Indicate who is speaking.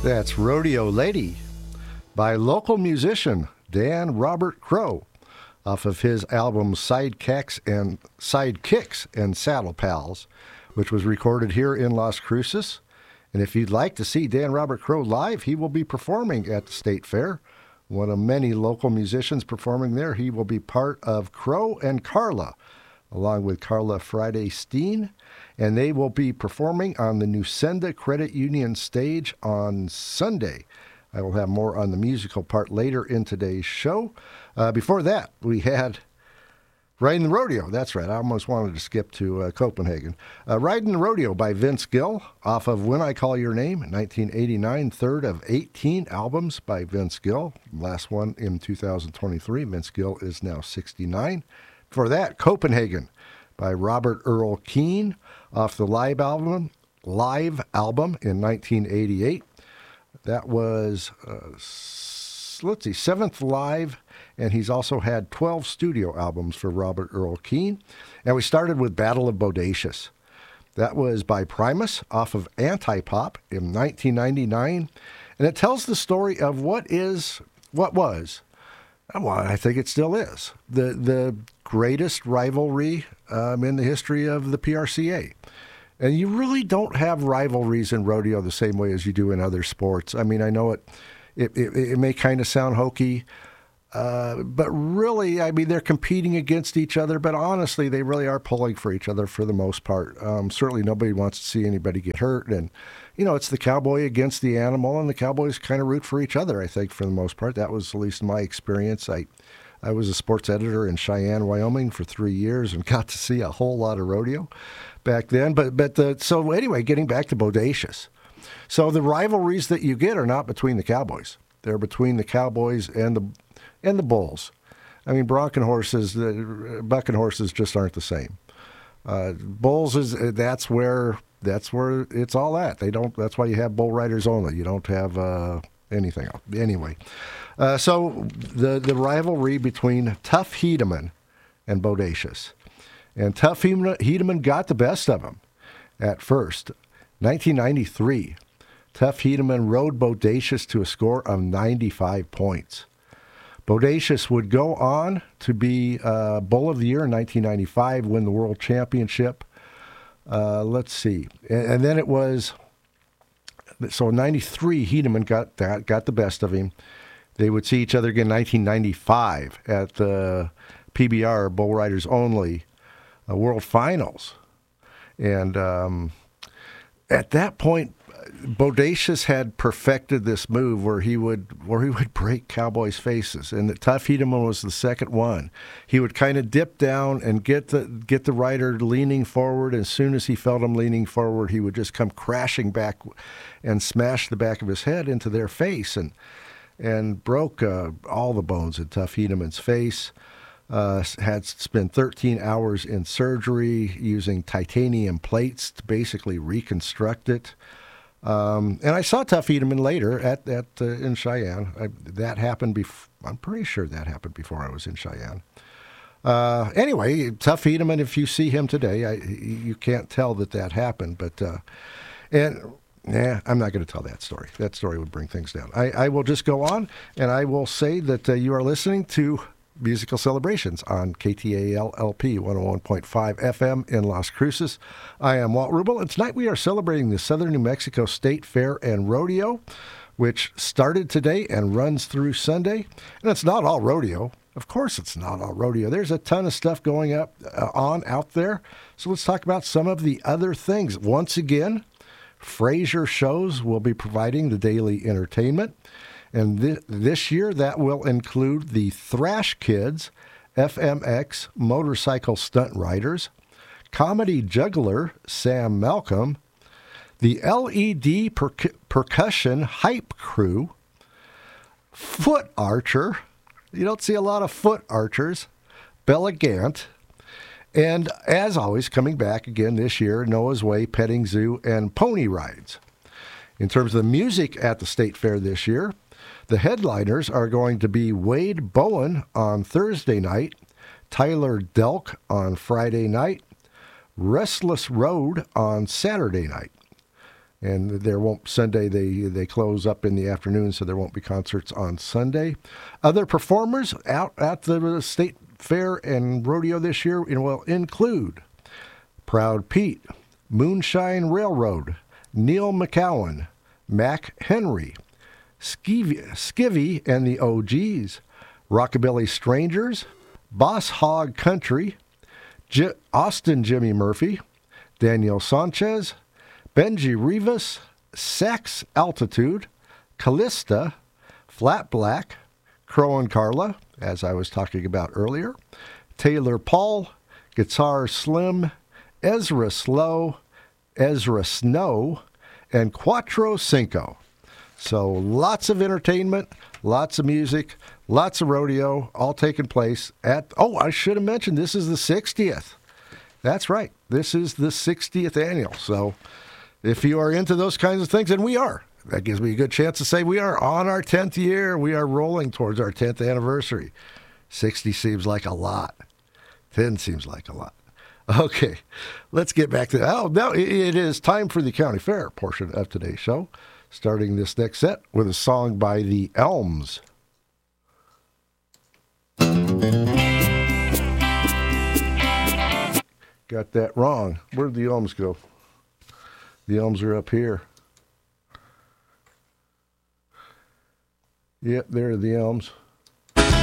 Speaker 1: That's Rodeo Lady by local musician Dan Robert Crow off of his album Sidekicks and Saddle Pals, which was recorded here in Las Cruces. And if you'd like to see Dan Robert Crow live, he will be performing at the State Fair. One of many local musicians performing there. He will be part of Crow and Carla, along with Carla Friday Steen, and they will be performing on the Nusenda Credit Union stage on Sunday. I will have more on the musical part later in today's show. Before that, we had Riding the Rodeo. That's right. I almost wanted to skip to Copenhagen. Riding the Rodeo by Vince Gill off of When I Call Your Name, 1989, third of 18 albums by Vince Gill. Last one in 2023. Vince Gill is now 69. For that, Copenhagen by Robert Earl Keen off the live album in 1988. That was, seventh live, and he's also had 12 studio albums for Robert Earl Keen. And we started with Battle of Bodacious. That was by Primus off of Antipop in 1999, and it tells the story of what was, well, I think it still is, the greatest rivalry in the history of the PRCA. And you really don't have rivalries in rodeo the same way as you do in other sports. I mean, I know it may kind of sound hokey, but really, I mean, they're competing against each other, but honestly, they really are pulling for each other for the most part. Certainly nobody wants to see anybody get hurt, and, you know, it's the cowboy against the animal, and the cowboys kind of root for each other, I think, for the most part. That was at least my experience. I was a sports editor in Cheyenne, Wyoming for 3 years and got to see a whole lot of rodeo back then. So anyway, getting back to Bodacious. So the rivalries that you get are not between the cowboys. They're between the cowboys and the bulls. I mean, bucking horses just aren't the same. Bulls that's where it's all at. That's why you have bull riders only. You don't have anything else. Anyway, so the rivalry between Tough Hedeman and Bodacious. And Tough Hedeman got the best of him at first. 1993, Tough Hedeman rode Bodacious to a score of 95 points. Bodacious would go on to be Bull of the Year in 1995, win the World Championship. Let's see. And then it was, so in 93, Hedeman got the best of him. They would see each other again in 1995 at the PBR, Bull Riders Only, World Finals. And at that point, Bodacious had perfected this move where he would break cowboys' faces, and the Tough Hedeman was the second one. He would kind of dip down and get the rider leaning forward. As soon as he felt him leaning forward, he would just come crashing back and smash the back of his head into their face and broke all the bones in Tough Hedeman's face. Had spent 13 hours in surgery using titanium plates to basically reconstruct it. And I saw Tough Hedeman later in Cheyenne. That happened I'm pretty sure that happened before I was in Cheyenne. Anyway, Tough Hedeman, if you see him today, you can't tell that happened. But I'm not going to tell that story. That story would bring things down. I will just go on, and I will say that you are listening to Musical Celebrations on KTAL-LP 101.5 FM in Las Cruces. I am Walt Rubel, and tonight we are celebrating the Southern New Mexico State Fair and Rodeo, which started today and runs through Sunday. And it's not all rodeo. Of course it's not all rodeo. There's a ton of stuff going on out there. So let's talk about some of the other things. Once again, Fraser Shows will be providing the daily entertainment. And this year, that will include the Thrash Kids, FMX Motorcycle Stunt Riders, Comedy Juggler Sam Malcolm, the LED Percussion Hype Crew, Foot Archer. You don't see a lot of foot archers. Bella Gant. And as always, coming back again this year, Noah's Way Petting Zoo and Pony Rides. In terms of the music at the State Fair this year, the headliners are going to be Wade Bowen on Thursday night, Tyler Delk on Friday night, Restless Road on Saturday night. And there won't Sunday. They close up in the afternoon, so there won't be concerts on Sunday. Other performers out at the state fair and rodeo this year will include Proud Pete, Moonshine Railroad, Neil McCowan, Mac Henry, Skivvy and the OGs, Rockabilly Strangers, Boss Hog Country, Austin Jimmy Murphy, Daniel Sanchez, Benji Rivas, Sax Altitude, Callista, Flat Black, Crow and Carla, as I was talking about earlier, Taylor Paul, Guitar Slim, Ezra Slow, Ezra Snow, and Quattro Cinco. So lots of entertainment, lots of music, lots of rodeo, all taking place at, I should have mentioned, this is the 60th. That's right. This is the 60th annual. So if you are into those kinds of things, and we are, that gives me a good chance to say we are on our 10th year. We are rolling towards our 10th anniversary. 60 seems like a lot. 10 seems like a lot. Okay, let's get back to that. Oh, now it is time for the county fair portion of today's show, starting this next set with a song by the Elms. Got that wrong. Where'd the Elms go? The Elms are up here. Yep, there are the Elms.